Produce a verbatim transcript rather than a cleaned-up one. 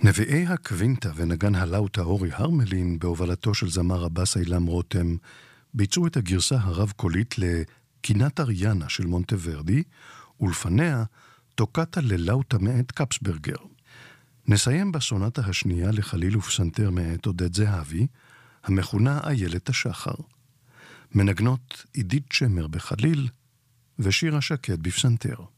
נביאי הקווינטה ונגן הלאוטה אורי הרמלין בהובלתו של זמר הבאס אילם רותם ביצעו את הגרסה הרב-קולית לקינת אריאנה של מונטוורדי, ולפניה טוקטה ללאוטה מאת קפסברגר. נסיים בסונטה השנייה לחליל ופסנתר מאת עודד זהבי, המכונה איילת השחר. מנגנות עידית שמר בחליל ושירה שקד בפסנתר.